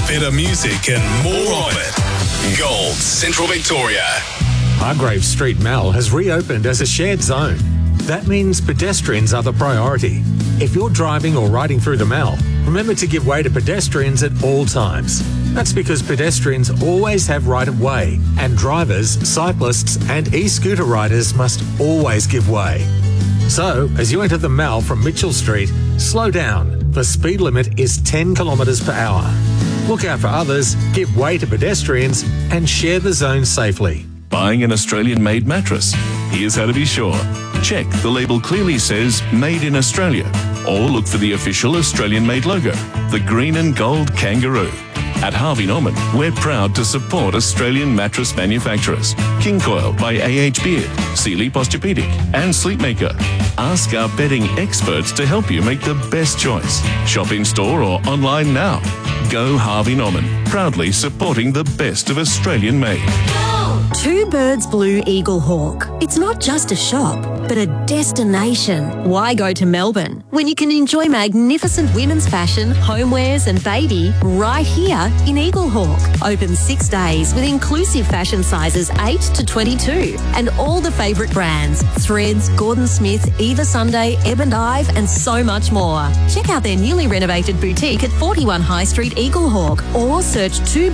better music and more of it. Gold Central Victoria. Hargrave Street Mall has reopened as a shared zone. That means pedestrians are the priority. If you're driving or riding through the mall, remember to give way to pedestrians at all times. That's because pedestrians always have right of way, and drivers, cyclists and e-scooter riders must always give way. So, as you enter the mall from Mitchell Street, slow down. The speed limit is 10 kilometres per hour. Look out for others, give way to pedestrians and share the zone safely. Buying an Australian-made mattress? Here's how to be sure. Check the label clearly says Made in Australia, or look for the official Australian-made logo, the green and gold kangaroo. At Harvey Norman, we're proud to support Australian mattress manufacturers. King Coil by A.H. Beard, Sealy Posturepedic and Sleepmaker. Ask our bedding experts to help you make the best choice. Shop in-store or online now. Go Harvey Norman, proudly supporting the best of Australian-made. Two Birds Blue Eagle Hawk. It's not just a shop, but a destination. Why go to Melbourne when you can enjoy magnificent women's fashion, homewares and baby right here in Eagle Hawk? Open 6 days with inclusive fashion sizes 8 to 22 and all the favourite brands, Threads, Gordon Smith, Eva Sunday, Ebb and Ive and so much more. Check out their newly renovated boutique at 41 High Street, Eagle Hawk, or search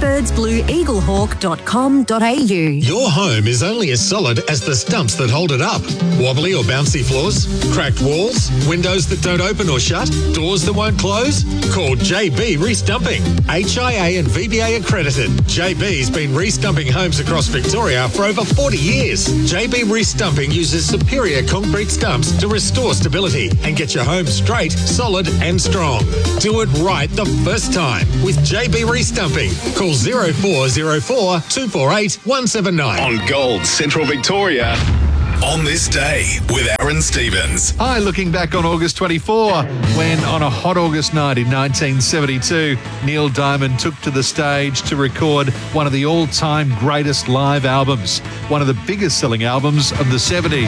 twobirdsblueeaglehawk.com.au. Your home is only as solid as the stumps that hold it up. Wobbly or bouncy floors? Cracked walls? Windows that don't open or shut? Doors that won't close? Call JB Restumping. HIA and VBA accredited. JB's been restumping homes across Victoria for over 40 years. JB Restumping uses superior concrete stumps to restore stability and get your home straight, solid and strong. Do it right the first time with JB Restumping. Call 0404 248 179. On Gold Central Victoria. On this day with Aaron Stevens. Hi, looking back on August 24, when on a hot August night in 1972, Neil Diamond took to the stage to record one of the all-time greatest live albums, one of the biggest selling albums of the 70s.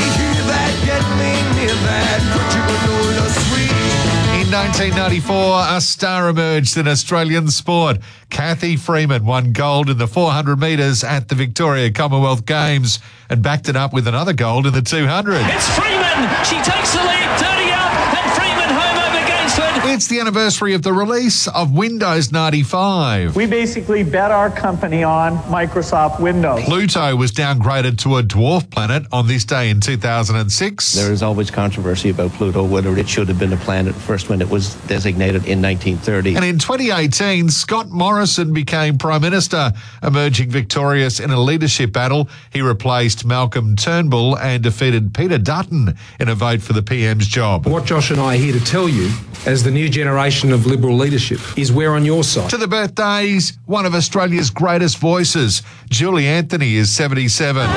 In 1994, a star emerged in Australian sport. Kathy Freeman won gold in the 400 metres at the Victoria Commonwealth Games and backed it up with another gold in the 200. It's Freeman. She takes the lead, 30 up, and Freeman home over Gainsford. It's the anniversary of the release of Windows 95. We basically bet our company on Microsoft Windows. Pluto was downgraded to a dwarf planet on this day in 2006. There is always controversy about Pluto, whether it should have been a planet first when it was designated in 1930. And in 2018, Scott Morrison became Prime Minister, emerging victorious in a leadership battle. He replaced Malcolm Turnbull and defeated Peter Dutton in a vote for the PM's job. What Josh and I are here to tell you, as the new generation of Liberal leadership, is we're on your side. To the birthdays, one of Australia's greatest voices, Julie Anthony, is 77.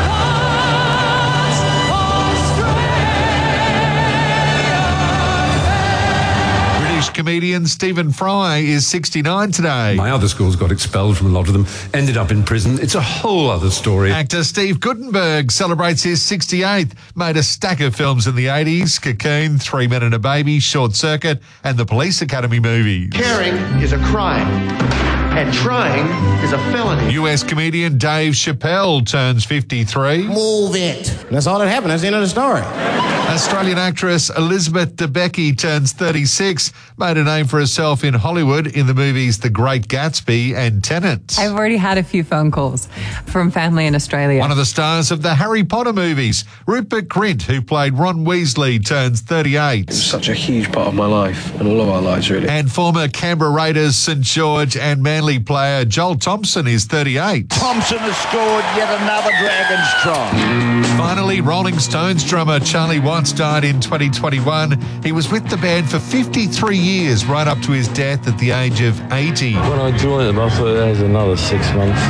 Comedian Stephen Fry is 69 today. My other schools got expelled from a lot of them, ended up in prison. It's a whole other story. Actor Steve Guttenberg celebrates his 68th, made a stack of films in the 80s, Cocoon, 3 Men and a Baby, Short Circuit, and the Police Academy movies. Caring is a crime, and trying is a felony. US comedian Dave Chappelle turns 53. Move it. That's all that happened. That's the end of the story. Australian actress Elizabeth Debicki turns 36, made a name for herself in Hollywood in the movies The Great Gatsby and Tenet. I've already had a few phone calls from family in Australia. One of the stars of the Harry Potter movies, Rupert Grint, who played Ron Weasley, turns 38. It was such a huge part of my life and all of our lives, really. And former Canberra Raiders, St George and Manly player Joel Thompson is 38. Thompson has scored yet another Dragons try. Finally, Rolling Stones drummer Charlie Watts died in 2021. He was with the band for 53 years, right up to his death at the age of 80. When I joined them, I thought that was another 6 months.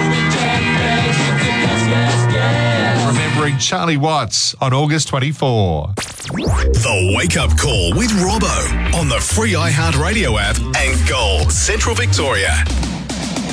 Remembering Charlie Watts on August 24. The Wake Up Call with Robbo on the free iHeartRadio app and Gold Central Victoria.